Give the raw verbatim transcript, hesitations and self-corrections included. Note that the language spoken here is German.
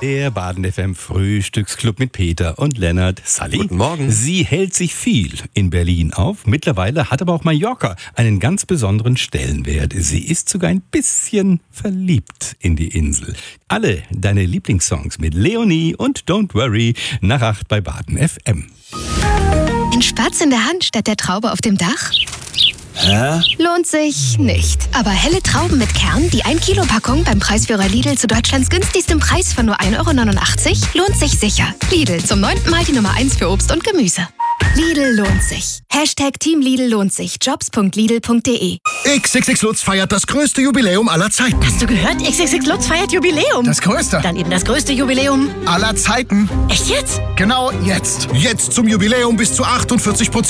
Der Baden F M Frühstücksclub mit Peter und Lennart. Sally. Guten Morgen. Sie hält sich viel in Berlin auf. Mittlerweile hat aber auch Mallorca einen ganz besonderen Stellenwert. Sie ist sogar ein bisschen verliebt in die Insel. Alle deine Lieblingssongs mit Leonie und Don't Worry nach acht bei Baden F M. Ein Spatz in der Hand statt der Traube auf dem Dach? Hä? Lohnt sich nicht. Aber helle Trauben mit Kern, die ein Kilo Packung beim Preisführer Lidl zu Deutschlands günstigstem Preis von nur ein Euro neunundachtzig, lohnt sich sicher. Lidl, zum neunten Mal die Nummer eins für Obst und Gemüse. Lidl lohnt sich. Hashtag Team Lidl lohnt sich. Jobs punkt lidl punkt de. X X X Lutz feiert das größte Jubiläum aller Zeiten. Hast du gehört? X X X Lutz feiert Jubiläum. Das größte Dann eben das größte Jubiläum aller Zeiten. Echt jetzt? Genau jetzt. Jetzt zum Jubiläum bis zu achtundvierzig Prozent